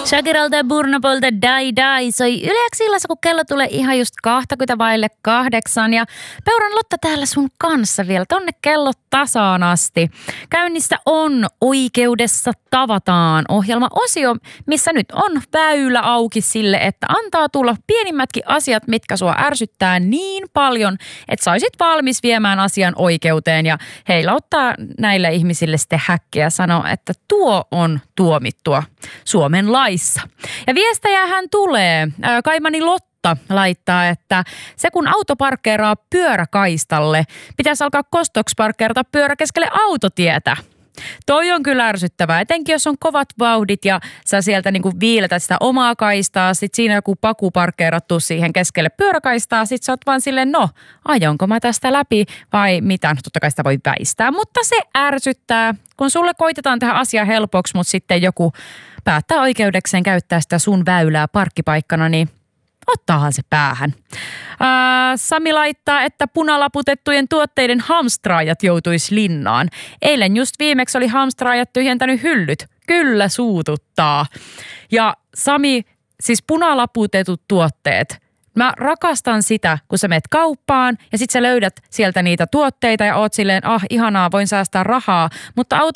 Shakiralta ja Burna Boylta Die Die soi yleensä illassa, kun kello tulee ihan just 7:20 ja Peuran Lotta täällä sun kanssa vielä tonne kello tasaan asti. Käynnissä on Oikeudessa tavataan -ohjelma-osio, missä nyt on väylä auki sille, että antaa tulla pienimmätkin asiat, mitkä sua ärsyttää niin paljon, että saisit valmis viemään asian oikeuteen ja heillä ottaa näille ihmisille sitten häkkiä ja sanoo, että tuo on tuomittua Suomen laissa. Ja viestejähän tulee. Kaimani Lotta laittaa, että se kun auto parkkeeraa pyöräkaistalle, pitäisi alkaa kostoksi parkkeerata pyörä keskelle autotietä. Toi on kyllä ärsyttävää, etenkin jos on kovat vauhdit ja sä sieltä niinku viiletät sitä omaa kaistaa, sit siinä joku paku parkkeerattu siihen keskelle pyöräkaistaa, sit sä oot vaan silleen, no, ajonko mä tästä läpi vai mitä, no, totta kai sitä voi väistää, mutta se ärsyttää, kun sulle koitetaan tehdä asia helpoksi, mutta sitten joku päättää oikeudekseen käyttää sitä sun väylää parkkipaikkana, niin ottaahan se päähän. Sami laittaa, että punalaputettujen tuotteiden hamstraajat joutuisi linnaan. Eilen just viimeksi oli hamstraajat tyhjentänyt hyllyt. Kyllä suututtaa. Ja Sami, siis punalaputetut tuotteet. Mä rakastan sitä, kun sä meet kauppaan ja sit sä löydät sieltä niitä tuotteita ja oot silleen, ihanaa, voin säästää rahaa. Mutta auta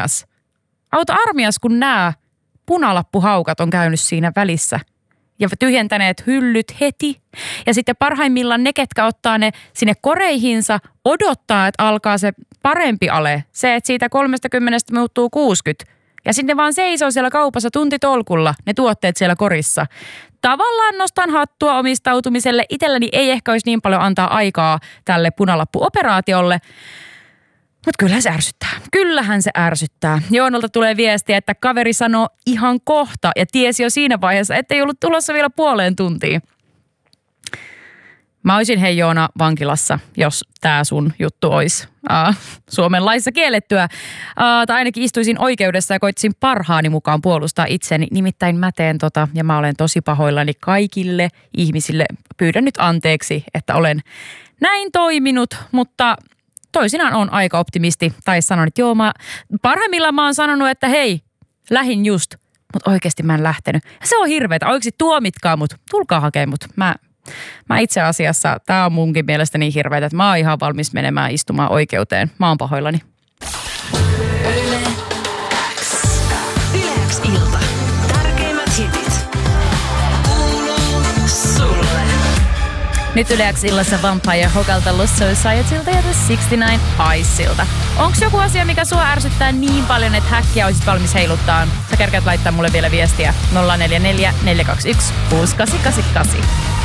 armias, kun nämä punalappuhaukat on käynyt siinä välissä. Ja tyhjentäneet hyllyt heti. Ja sitten parhaimmillaan ne, ketkä ottaa ne sinne koreihinsa, odottaa, että alkaa se parempi ale. Se, että siitä 30 muuttuu 60. Ja sitten vaan seisoo siellä kaupassa tuntitolkulla ne tuotteet siellä korissa. Tavallaan nostan hattua omistautumiselle. Itselläni ei ehkä olisi niin paljon antaa aikaa tälle punalappuoperaatiolle. Mutta kyllähän se ärsyttää. Joonolta tulee viestiä, että kaveri sanoo ihan kohta ja tiesi jo siinä vaiheessa, että ei ollut tulossa vielä puoleen tuntiin. Mä olisin hei Joona vankilassa, jos tää sun juttu olisi Suomen laissa kiellettyä. Tai ainakin istuisin oikeudessa ja koitsisin parhaani mukaan puolustaa itseni. Nimittäin mä teen ja mä olen tosi pahoillani kaikille ihmisille. Pyydän nyt anteeksi, että olen näin toiminut, mutta toisinaan on aika optimisti. Tai sanon, että joo, parhaimmillaan mä oon sanonut, että hei, lähin just, mutta oikeasti mä en lähtenyt. Ja se on hirveetä. Oikeasti tuomitkaa mut, tulkaa hakemaan mut. Mä itse asiassa, tää on munkin mielestä niin hirveetä, että mä oon ihan valmis menemään istumaan oikeuteen. Mä oon pahoillani. Yle X. Yle X ilta. Tärkeimmät hitit. Kuuluu sulle. Nyt Yle X illassa Vampire Hokalta Lost Societylta ja The 69 Icesilta. Onks joku asia, mikä sua ärsyttää niin paljon, että häkkiä olisit valmis heiluttaan? Sä kerkeät laittaa mulle vielä viestiä 044 421 6888.